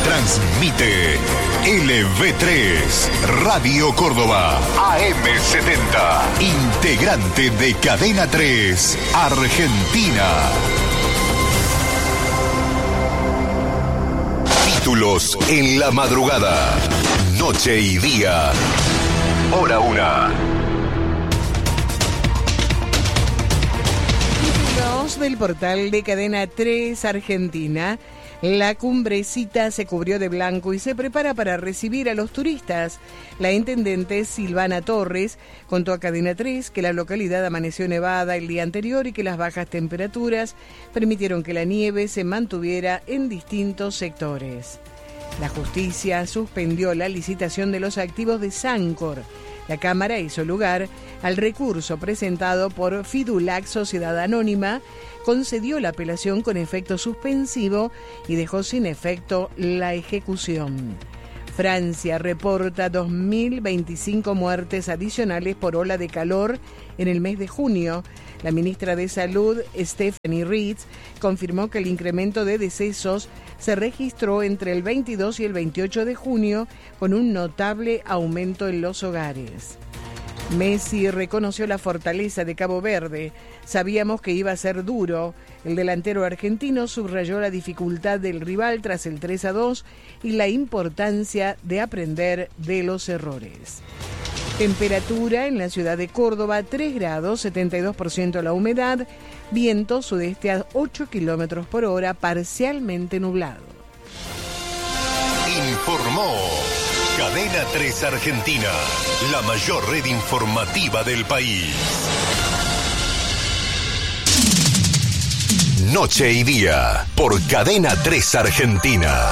Transmite LV3, Radio Córdoba, AM70, integrante de Cadena 3, Argentina. Títulos en la madrugada, noche y día, hora 1. Del portal de Cadena 3 Argentina. La cumbrecita se cubrió de blanco y se prepara para recibir a los turistas. La intendente Silvana Torres contó a Cadena 3 que la localidad amaneció nevada el día anterior y que las bajas temperaturas permitieron que la nieve se mantuviera en distintos sectores. La justicia suspendió la licitación de los activos de Sancor. La Cámara hizo lugar al recurso presentado por Fidulac Sociedad Anónima, concedió la apelación con efecto suspensivo y dejó sin efecto la ejecución. Francia reporta 2.025 muertes adicionales por ola de calor en el mes de junio. La ministra de Salud, Stephanie Ritz, confirmó que el incremento de decesos se registró entre el 22 y el 28 de junio, con un notable aumento en los hogares. Messi reconoció la fortaleza de Cabo Verde. Sabíamos que iba a ser duro. El delantero argentino subrayó la dificultad del rival tras el 3-2 y la importancia de aprender de los errores. Temperatura en la ciudad de Córdoba, 3 grados, 72% la humedad, viento sudeste a 8 kilómetros por hora, parcialmente nublado. Informó Cadena 3 Argentina, la mayor red informativa del país. Noche y día, por Cadena 3 Argentina.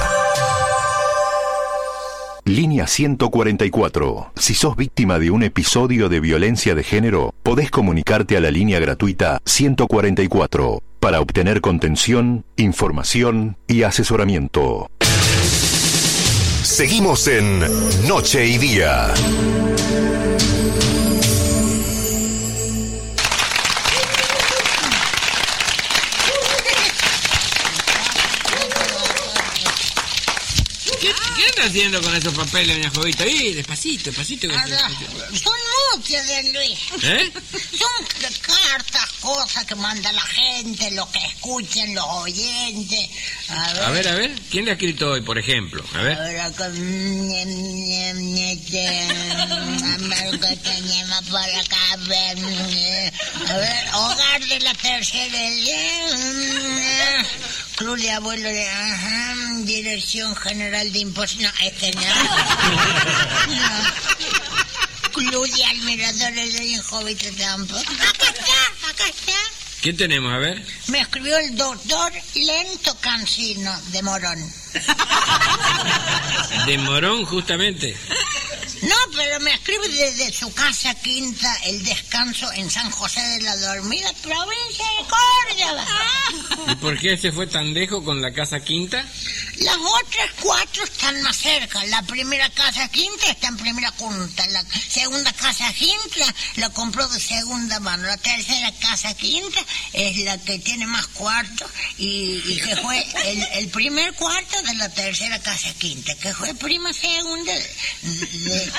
Línea 144. Si sos víctima de un episodio de violencia de género, podés comunicarte a la línea gratuita 144 para obtener contención, información y asesoramiento. Seguimos en Noche y Día. ¿Qué estás haciendo con esos papeles, doña Jovita? Ahí, despacito. Son muchos de Luis. ¿Eh? Son cartas, cosas que manda la gente, lo que escuchan los oyentes. A ver. ¿Quién le ha escrito hoy, por ejemplo? A ver. Acá, que tenemos por acá. A ver, hogar de la tercera edad. Club de abuelo de... Dirección General de Impuestos. No, este no. Club de admiradores de Jovita tampoco. Acá está. ¿Quién tenemos? A ver. Me escribió el doctor Lento Cancino, de Morón. ¿De Morón, justamente? No, pero me escribe desde su casa quinta, El Descanso, en San José de la Dormida, provincia de Córdoba. ¿Y por qué se fue tan lejos con la casa quinta? Las otras 4 están más cerca. La primera casa quinta está en primera punta. La segunda casa quinta la compró de segunda mano. La tercera casa quinta es la que tiene más cuartos y que fue el primer cuarto de la tercera casa quinta, que fue prima segunda de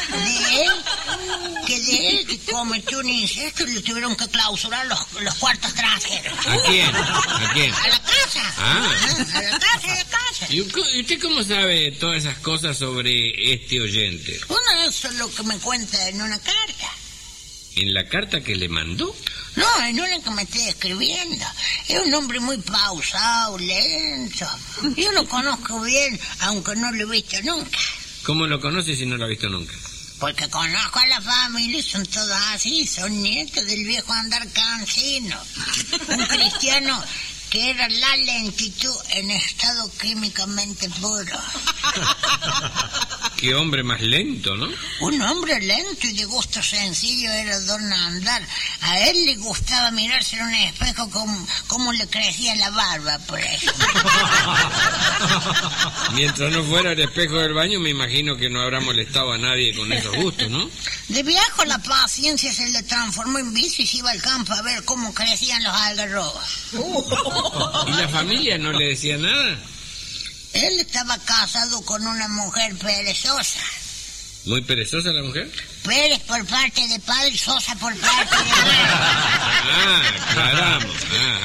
él, que cometió un incesto y le tuvieron que clausurar los cuartos traseros. ¿A quién? A la casa. A la casa. ¿Y usted cómo sabe todas esas cosas sobre este oyente? Bueno, eso es lo que me cuenta en una carta. ¿En la carta que le mandó? No, en una que me estoy escribiendo. Es un hombre muy pausado, lento. Yo lo conozco bien, aunque no lo he visto nunca. ¿Cómo lo conoce si no lo ha visto nunca? Porque conozco a la familia y son todos así, son nietos del viejo Andar Cancino. Un cristiano que era la lentitud en estado químicamente puro. Qué hombre más lento, ¿no? Un hombre lento y de gusto sencillo era don Andar. A él le gustaba mirarse en un espejo como le crecía la barba, por ejemplo. Mientras no fuera el espejo del baño, me imagino que no habrá molestado a nadie con esos gustos, ¿no? De viejo la paciencia se le transformó en vicio y se iba al campo a ver cómo crecían los algarrobos. ¿Y la familia no le decía nada? Él estaba casado con una mujer perezosa. ¿Muy perezosa la mujer? Pérez por parte de padre y Sosa por parte de madre. Aclaramos.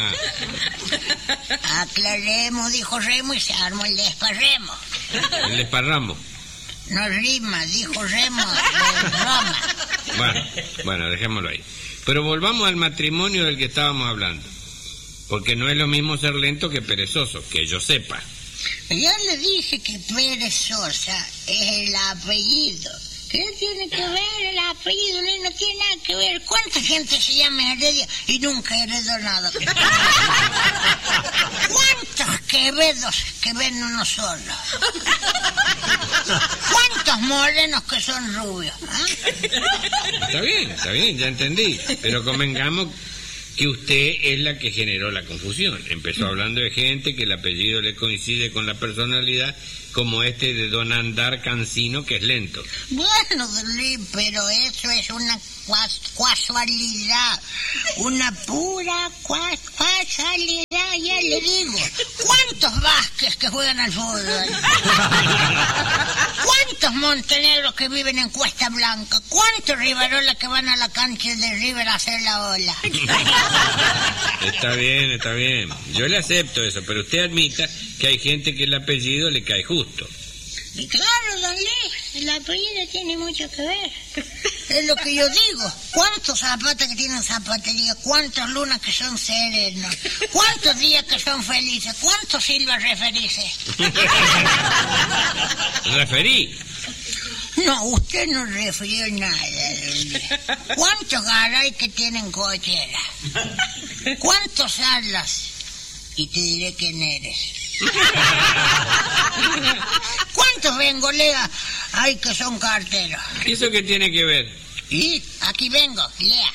Aclaremos, dijo Remo, y se armó el desparremo. El desparramo. No rima, dijo Remo, de Roma. Bueno, dejémoslo ahí. Pero volvamos al matrimonio del que estábamos hablando. Porque no es lo mismo ser lento que perezoso, que yo sepa. Ya le dije que perezosa es el apellido. ¿Qué tiene que ver el apellido? No tiene nada que ver. ¿Cuánta gente se llama Heredia y nunca heredó nada? ¿Cuántos Quevedos que ven uno solo? ¿Cuántos morenos que son rubios? Está bien, ya entendí. Pero convengamos que usted es la que generó la confusión. Empezó hablando de gente que el apellido le coincide con la personalidad, como este de don Andar Cancino, que es lento. Bueno, don Luis, pero eso es una casualidad, una pura casualidad, ya le digo. ¿Cuántos Vázquez que juegan al fútbol? ¿Cuántos Montenegros que viven en Cuesta Blanca? ¿Cuántos Rivarola que van a la cancha de River a hacer la ola? Está bien. Yo le acepto eso, pero usted admita que hay gente que el apellido le cae justo. Y claro, don Luis, el apellido tiene mucho que ver. Es lo que yo digo. ¿Cuántos Zapatas que tienen zapatería? ¿Cuántos Lunas que son serenos? ¿Cuántos días que son felices? ¿Cuántos Silvas referices? ¿Referí? No, usted no refirió nada. ¿Cuántos Garay que tienen cochera? ¿Cuántos Atlas? Y te diré quién eres. ¿Cuántos Bengolea hay que son carteros? ¿Y eso qué tiene que ver? Y aquí vengo, lea.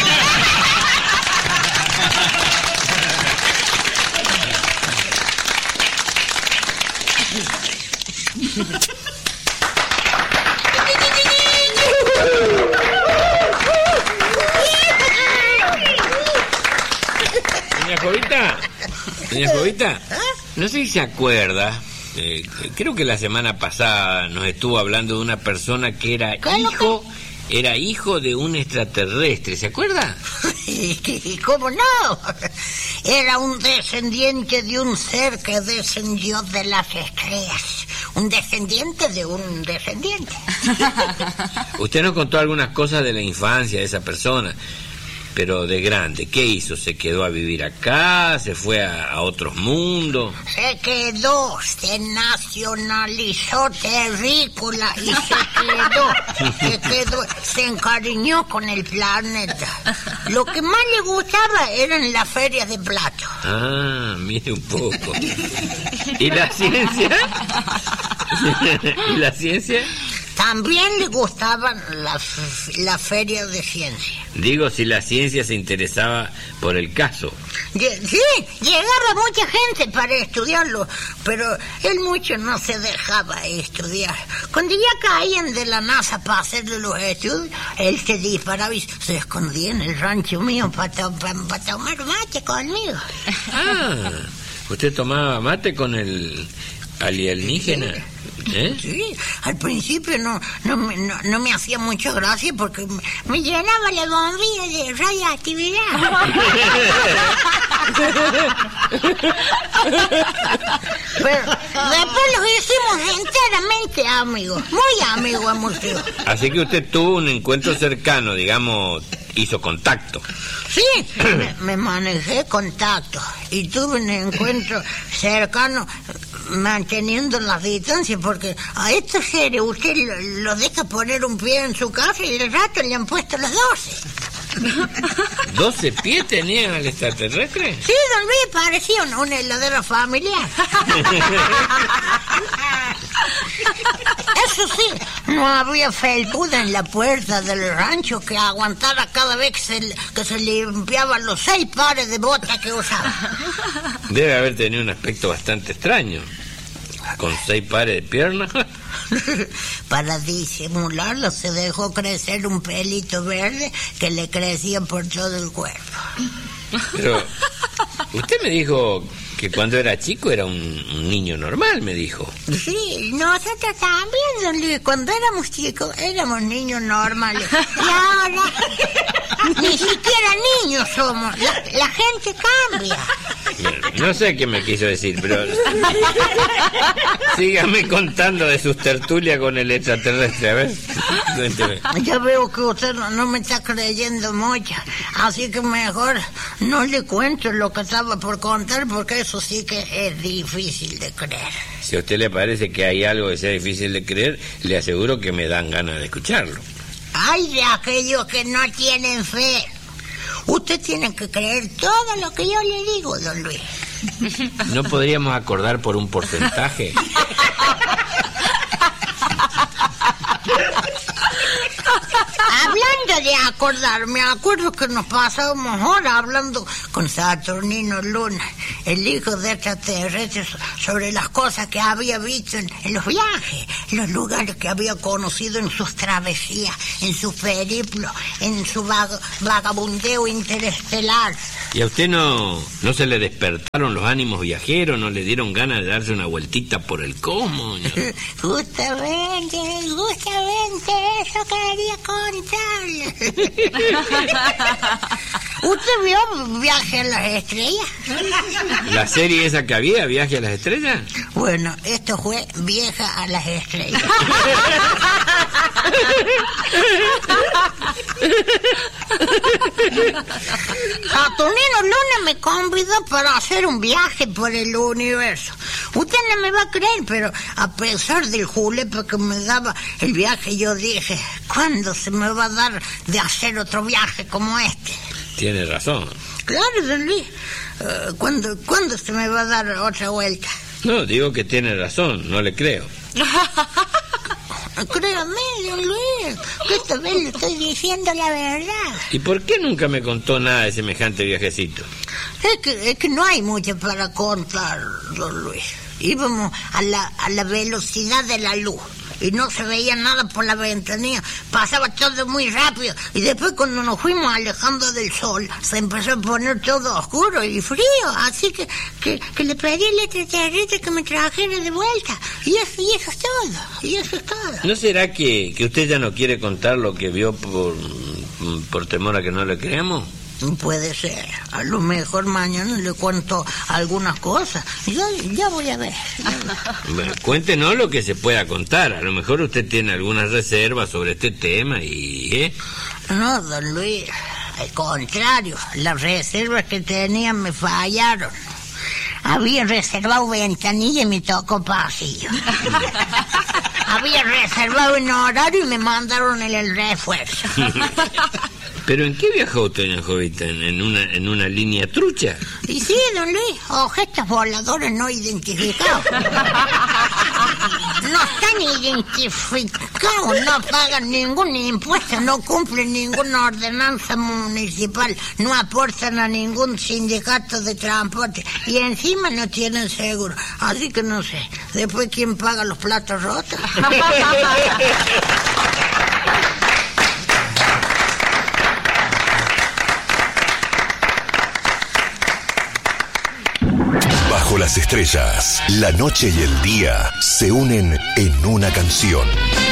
Doña Jovita, no sé si se acuerda, creo que la semana pasada nos estuvo hablando de una persona que era hijo de un extraterrestre, ¿se acuerda? ¿Cómo no? Era un descendiente de un ser que descendió de las estrellas. Un descendiente de un descendiente. Usted nos contó algunas cosas de la infancia de esa persona. Pero de grande, ¿qué hizo? ¿Se quedó a vivir acá? ¿Se fue a otros mundos? Se nacionalizó terrícola y se quedó, se encariñó con el planeta. Lo que más le gustaba eran las ferias de plato. Ah, mire un poco. ¿Y la ciencia? ¿Y la ciencia? También le gustaban las ferias de ciencia. Digo, si la ciencia se interesaba por el caso. Sí, llegaba mucha gente para estudiarlo, pero él mucho no se dejaba estudiar. Cuando ya caían de la NASA para hacerle los estudios, él se disparaba y se escondía en el rancho mío para tomar mate conmigo. Ah, ¿usted tomaba mate con el alienígena? Sí, al principio no me hacía mucha gracia porque me llenaba la bombilla de radioactividad. Pero después los hicimos enteramente amigos, muy amigos hemos sido. Así que usted tuvo un encuentro cercano, digamos, hizo contacto. Sí, me manejé contacto y tuve un encuentro cercano manteniendo las distancias, porque a estos seres usted los deja poner un pie en su casa y al rato le han puesto las 12. ¿12 pies tenían al extraterrestre? Sí, don Luis, parecía una heladera familiar. Eso sí, no había felpuda en la puerta del rancho que aguantara cada vez que se limpiaban los 6 pares de botas que usaba. Debe haber tenido un aspecto bastante extraño, con 6 pares de piernas. Para disimularlo se dejó crecer un pelito verde que le crecía por todo el cuerpo. Pero usted me dijo que cuando era chico era un niño normal, me dijo. Sí, nosotros también, don Luis, cuando éramos chicos, éramos niños normales. Y ahora, ni siquiera niños somos. La gente cambia. No sé qué me quiso decir, pero... sígame contando de sus tertulias con el extraterrestre, a ver. Cuénteme. Ya veo que usted no me está creyendo mucho, así que mejor no le cuento lo que estaba por contar, porque eso sí que es difícil de creer. Si a usted le parece que hay algo que sea difícil de creer, le aseguro que me dan ganas de escucharlo. Ay, de aquellos que no tienen fe. Usted tiene que creer todo lo que yo le digo, don Luis. ¿No podríamos acordar por un porcentaje? Hablando de acordar, me acuerdo que nos pasábamos horas hablando con Saturnino Luna, el hijo de extraterrestres, sobre las cosas que había visto en los viajes, los lugares que había conocido en sus travesías, en su periplo, en su vagabundeo interestelar. ¿Y a usted no se le despertaron los ánimos viajeros? ¿No le dieron ganas de darse una vueltita por el cosmos? Justamente, eso quería contarle. ¿Usted vio Viaje a las Estrellas? ¿La serie esa que había, Viaje a las Estrellas? Bueno, esto fue Vieja a las Estrellas. Saturnino Luna me convidó para hacer un viaje por el universo. Usted no me va a creer, pero a pesar del julepe que me daba el viaje, yo dije, ¿cuándo se me va a dar de hacer otro viaje como este? Tiene razón. Claro, don Luis. ¿Cuándo se me va a dar otra vuelta? No, digo que tiene razón, no le creo. Créame, don Luis, que esta vez le estoy diciendo la verdad. ¿Y por qué nunca me contó nada de semejante viajecito? Es que no hay mucho para contar, don Luis. Íbamos a la velocidad de la luz y no se veía nada por la ventanilla. Pasaba todo muy rápido y después cuando nos fuimos alejando del sol se empezó a poner todo oscuro y frío. Así que le pedí al extraterrestre que me trajera de vuelta. Y eso es todo. ¿No será que usted ya no quiere contar lo que vio por temor a que no le creamos? Puede ser. A lo mejor mañana le cuento algunas cosas. Ya voy a ver. Bueno, cuéntenos lo que se pueda contar. A lo mejor usted tiene algunas reservas sobre este tema y... No, don Luis. Al contrario, las reservas que tenía me fallaron. Había reservado ventanilla y me tocó pasillo. Había reservado en horario y me mandaron el refuerzo. ¿Pero en qué viajó usted, doña Jovita? ¿En una línea trucha? Y sí, don Luis, objetos voladores no identificados. No están identificados, no pagan ningún impuesto, no cumplen ninguna ordenanza municipal, no aportan a ningún sindicato de transporte y encima no tienen seguro. Así que no sé, después ¿quién paga los platos rotos? Bajo las estrellas, la noche y el día se unen en una canción.